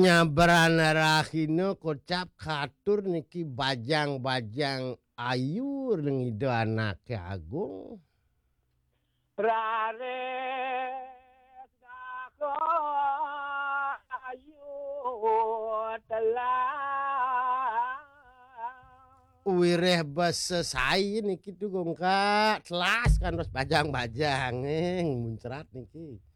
nyabran rahina kocap katur niki bajang-bajang ayur ngido anake Agung. Rares dako ayu telah Wireh besesai niki tugung ka telas kan terus bajang-bajang muncrat niki.